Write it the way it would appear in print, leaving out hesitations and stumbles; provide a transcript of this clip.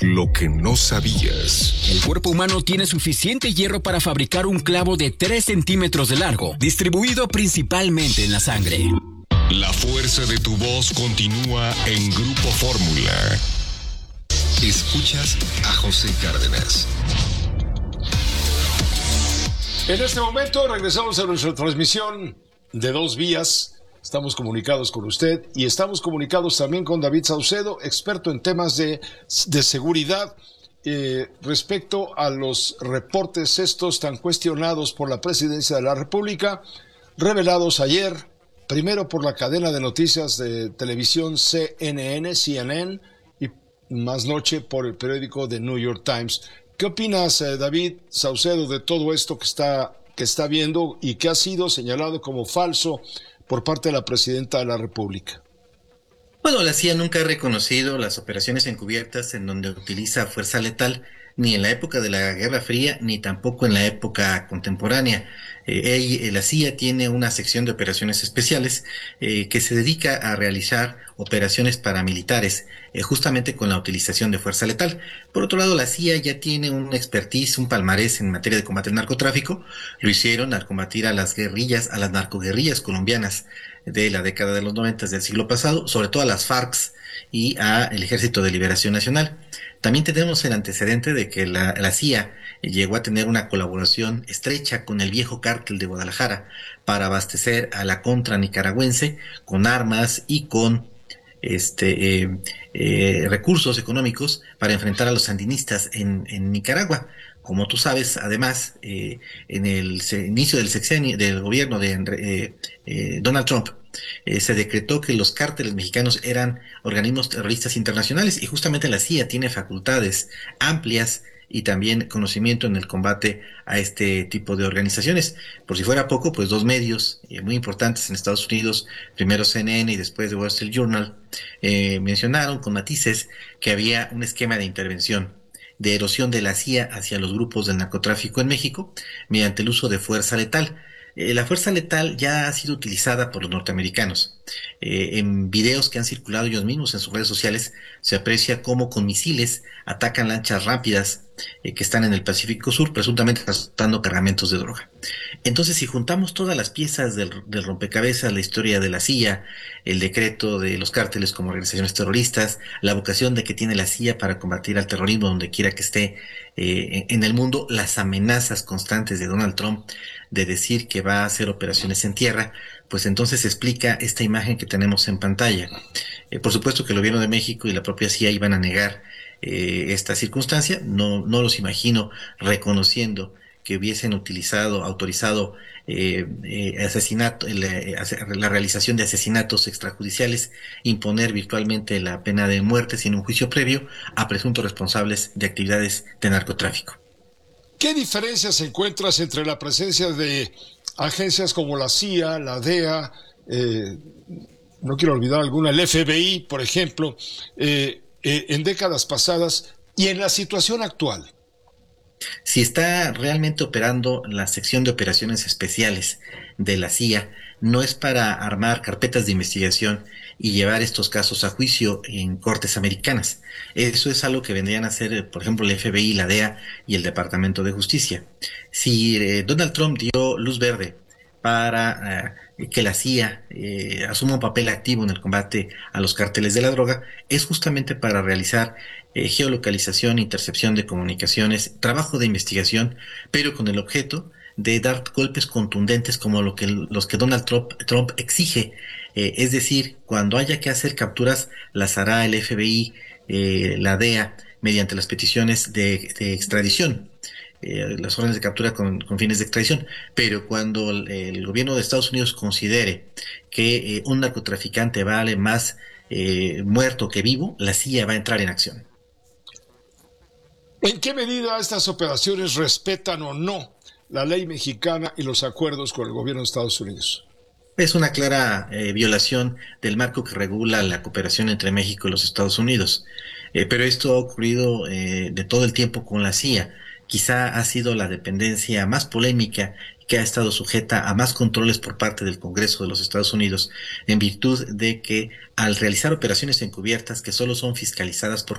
Lo que no sabías. El cuerpo humano tiene suficiente hierro para fabricar un clavo de 3 centímetros de largo, distribuido principalmente en la sangre. La fuerza de tu voz continúa en Grupo Fórmula. Escuchas a José Cárdenas. En este momento regresamos a nuestra transmisión de 2 vías. Estamos comunicados con usted y estamos comunicados también con David Saucedo, experto en temas de seguridad, respecto a los reportes estos tan cuestionados por la Presidencia de la República, revelados ayer, primero por la cadena de noticias de televisión CNN, y más noche por el periódico The New York Times. ¿Qué opinas, David Saucedo, de todo esto que está viendo y que ha sido señalado como falso por parte de la Presidenta de la República? Bueno, la CIA nunca ha reconocido las operaciones encubiertas en donde utiliza fuerza letal, ni en la época de la Guerra Fría, ni tampoco en la época contemporánea. La CIA tiene una sección de operaciones especiales que se dedica a realizar operaciones paramilitares, justamente con la utilización de fuerza letal. Por otro lado, la CIA ya tiene un expertise, un palmarés en materia de combate al narcotráfico. Lo hicieron al combatir a las narcoguerrillas colombianas de la década de los 90 del siglo pasado, sobre todo a las FARC y al Ejército de Liberación Nacional. También tenemos el antecedente de que la CIA llegó a tener una colaboración estrecha con el viejo cártel de Guadalajara para abastecer a la contra nicaragüense con armas y con recursos económicos para enfrentar a los sandinistas en Nicaragua. Como tú sabes, además, en el inicio del sexenio del gobierno de Donald Trump, se decretó que los cárteles mexicanos eran organismos terroristas internacionales y justamente la CIA tiene facultades amplias y también conocimiento en el combate a este tipo de organizaciones. Por si fuera poco, pues 2 medios muy importantes en Estados Unidos, primero CNN y después The Wall Street Journal, mencionaron con matices que había un esquema de intervención, de erosión de la CIA hacia los grupos del narcotráfico en México mediante el uso de fuerza letal. La fuerza letal ya ha sido utilizada por los norteamericanos. En videos que han circulado ellos mismos en sus redes sociales se aprecia cómo con misiles atacan lanchas rápidas que están en el Pacífico Sur, presuntamente transportando cargamentos de droga. Entonces, si juntamos todas las piezas del rompecabezas, la historia de la CIA, el decreto de los cárteles como organizaciones terroristas, la vocación de que tiene la CIA para combatir al terrorismo donde quiera que esté en el mundo, las amenazas constantes de Donald Trump de decir que va a hacer operaciones en tierra, pues entonces explica esta imagen que tenemos en pantalla. Por supuesto que el gobierno de México y la propia CIA iban a negar esta circunstancia. No los imagino reconociendo que hubiesen autorizado asesinato, la realización de asesinatos extrajudiciales, imponer virtualmente la pena de muerte sin un juicio previo a presuntos responsables de actividades de narcotráfico. ¿Qué diferencias encuentras entre la presencia de agencias como la CIA, la DEA, no quiero olvidar alguna, el FBI, por ejemplo, en décadas pasadas y en la situación actual? Si está realmente operando la sección de operaciones especiales de la CIA, no es para armar carpetas de investigación y llevar estos casos a juicio en cortes americanas. Eso es algo que vendrían a hacer, por ejemplo, el FBI, la DEA y el Departamento de Justicia. Si Donald Trump dio luz verde para que la CIA asuma un papel activo en el combate a los cárteles de la droga, es justamente para realizar geolocalización, intercepción de comunicaciones, trabajo de investigación, pero con el objeto de dar golpes contundentes como los que Donald Trump exige. Es decir, cuando haya que hacer capturas, las hará el FBI, la DEA, mediante las peticiones de extradición, las órdenes de captura con fines de extradición. Pero cuando el gobierno de Estados Unidos considere que un narcotraficante vale más muerto que vivo, la CIA va a entrar en acción. ¿En qué medida estas operaciones respetan o no la ley mexicana y los acuerdos con el gobierno de Estados Unidos? Es una clara violación del marco que regula la cooperación entre México y los Estados Unidos. Pero esto ha ocurrido de todo el tiempo con la CIA. Quizá ha sido la dependencia más polémica que ha estado sujeta a más controles por parte del Congreso de los Estados Unidos, en virtud de que al realizar operaciones encubiertas que solo son fiscalizadas por